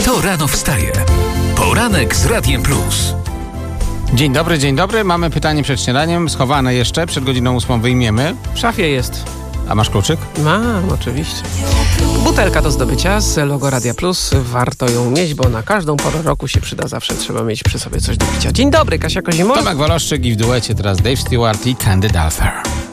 Kto rano wstaje? Poranek z Radiem Plus. Dzień dobry, dzień dobry. Mamy pytanie przed śniadaniem, schowane jeszcze, przed godziną 8 wyjmiemy. W szafie jest. A masz kluczyk? Mam, oczywiście. Butelka do zdobycia z logo Radia Plus. Warto ją mieć, bo na każdą porę roku się przyda. Zawsze trzeba mieć przy sobie coś do picia. Dzień dobry, Kasia Kozimur. Tomek Waloszczyk i w duecie teraz Dave Stewart i Candy Dulfer.